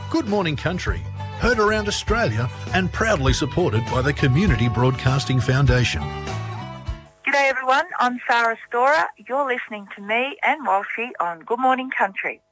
Good Morning Country, heard around Australia and proudly supported by the Community Broadcasting Foundation. G'day everyone, I'm Sarah Storer. You're listening to me and Walshy on Good Morning Country.